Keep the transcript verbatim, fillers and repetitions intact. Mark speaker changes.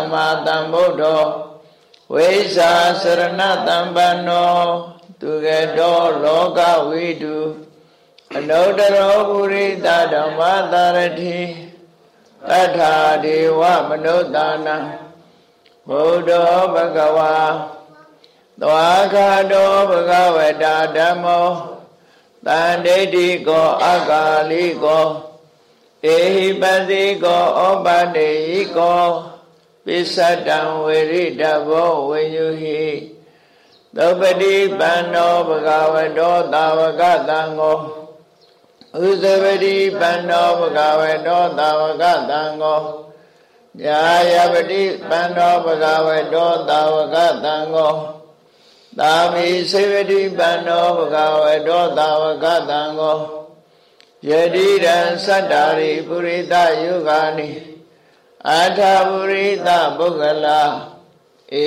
Speaker 1: မာသမ္ဗုဒ္ဓောဝိဇ္ဇာစရဏတံပန္နောသူကတောလောကဝိတုအနုတ္တရောပုရိသဓမ္မတာရတိတထာဒေဝမနုဿာနံဘုဒ္ဓောဘဂဝါသွားခတောဘဂဝတာဓမ္မောတန်ဒိဋ္ဌိကောအကာလိကောဧဟိပတိကောဩပတေဟိကောပိစ္ဆတံဝေရိတဘောဝေယုဟိသုပတိပန္နောဘဂဝတောသာဝကတံကိုဥဇဝတိပန္နောဘဂဝတောသာဝကတံကိုညာယပတိပန္နောဘဂဝတောသာဝကတံကိုသာမိစေဝတိပန္နောဘဂဝတောသာဝကတံကိုယတိရံသတ္တာရိပုရိသယုဂာနိအာထာပုရိသပုဂ္ဂလာ